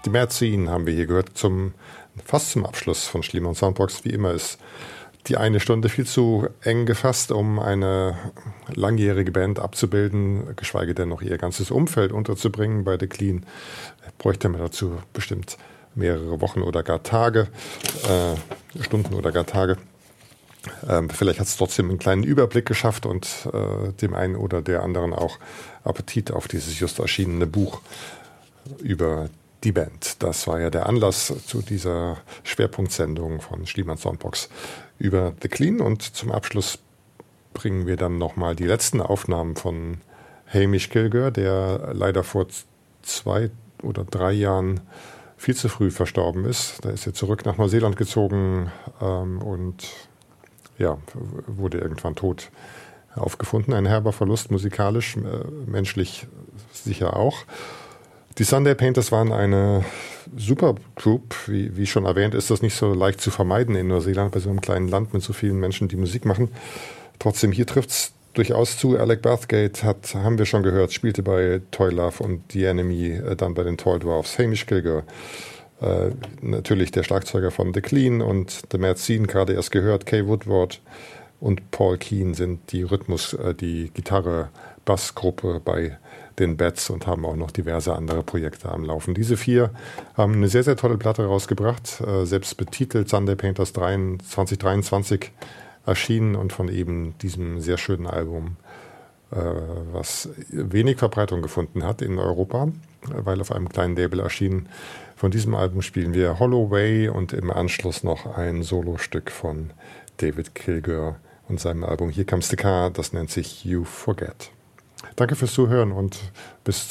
Die Mad Scene haben wir hier gehört, fast zum Abschluss von Schliemann Soundbox. Wie immer ist die eine Stunde viel zu eng gefasst, um eine langjährige Band abzubilden, geschweige denn noch ihr ganzes Umfeld unterzubringen. Bei The Clean bräuchte man dazu bestimmt mehrere Wochen oder gar Tage, Stunden oder gar Tage. Vielleicht hat es trotzdem einen kleinen Überblick geschafft und dem einen oder der anderen auch Appetit auf dieses just erschienene Buch über die Band. Das war ja der Anlass zu dieser Schwerpunktsendung von Schliemann Soundbox über The Clean. Und zum Abschluss bringen wir dann nochmal die letzten Aufnahmen von Hamish Kilgore, der leider vor 2 oder 3 Jahren viel zu früh verstorben ist. Da ist er zurück nach Neuseeland gezogen und ja, wurde irgendwann tot aufgefunden. Ein herber Verlust, musikalisch, menschlich sicher auch. Die Sunday Painters waren eine super Group. Wie schon erwähnt, ist das nicht so leicht zu vermeiden in Neuseeland, bei so einem kleinen Land mit so vielen Menschen, die Musik machen. Trotzdem, hier trifft es durchaus zu. Alec Bathgate haben wir schon gehört, spielte bei Toy Love und The Enemy, dann bei den Tall Dwarfs. Hamish Kilgore, natürlich der Schlagzeuger von The Clean und The Mad Scene, gerade erst gehört. Kay Woodward und Paul Keane sind die Gitarre-Bassgruppe bei den Bats und haben auch noch diverse andere Projekte am Laufen. Diese 4 haben eine sehr, sehr tolle Platte rausgebracht, selbst betitelt Sunday Painters 2023 erschienen und von eben diesem sehr schönen Album, was wenig Verbreitung gefunden hat in Europa, weil auf einem kleinen Label erschienen. Von diesem Album spielen wir Holloway und im Anschluss noch ein Solostück von David Kilgore und seinem Album Here Comes the Car, das nennt sich You Forget. Danke fürs Zuhören und bis